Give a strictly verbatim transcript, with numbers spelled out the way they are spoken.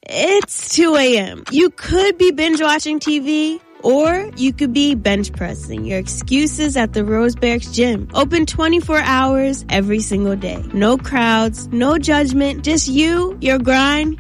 It's two a.m. You could be binge watching T V, or you could be bench pressing your excuses at the Rose Barracks Gym. Open twenty-four hours every single day. No crowds, no judgment, just you, your grind,